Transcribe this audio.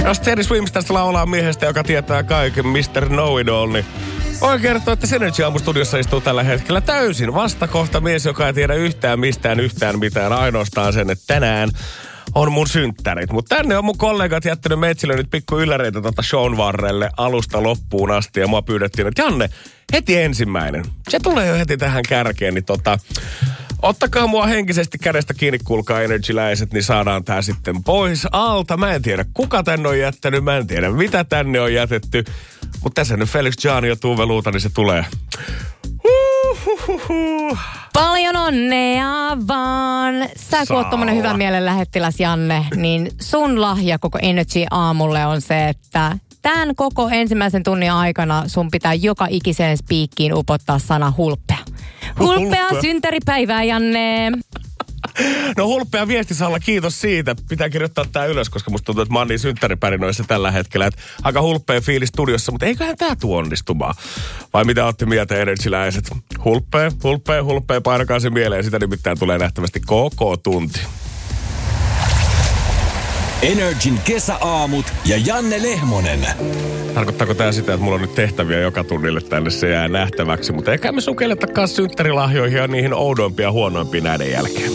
Jos Teddy Swims tästä laulaa miehestä, joka tietää kaiken, Mr. Know-it-all, niin voin kertoa, että Energy Aamu-studiossa istuu tällä hetkellä täysin vastakohta mies, joka ei tiedä yhtään mitään, ainoastaan sen, että tänään on mun synttärit. Mutta tänne on mun kollegat jättänyt metsille nyt pikku ylläreitä shown varrelle alusta loppuun asti. Ja mua pyydettiin, että Janne, heti ensimmäinen. Se tulee jo heti tähän kärkeen, niin ottakaa mua henkisesti kädestä kiinni, kuulkaa Energy-läiset, niin saadaan tää sitten pois alta. Mä en tiedä, kuka tänne on jättänyt, mä en tiedä, mitä tänne on jätetty. Mutta tässä nyt Felix Gianni ja Tuve Luuta, niin se tulee. Paljon onnea vaan. Sä kun oot tommonen hyvän mielen lähettiläs, Janne, niin sun lahja koko Energy aamulle on se, että tämän koko ensimmäisen tunnin aikana sun pitää joka ikiseen spiikkiin upottaa sana hulppea. Hulppea synttäripäivää, Janne. No hulppea viestisalla, kiitos siitä. Pitää kirjoittaa tää ylös, koska musta tuntuu, että mä oon niin synttäripärinoissa tällä hetkellä. Että aika hulppea fiilis studiossa, mutta eiköhän tää tuu onnistumaan. Vai mitä ootte mieltä, Energy-läiset? Hulppea, painakaa se mieleen. Sitä nimittäin tulee nähtävästi koko tunti. Energin kesäaamut ja Janne Lehmonen. Tarkoittaako tää sitä, että mulla on nyt tehtäviä joka tunnille tänne, se jää nähtäväksi. Mutta eikä me sukelletakaan synttärilahjoihin ja niihin oudoimpia ja huonoimpia näiden jälkeen.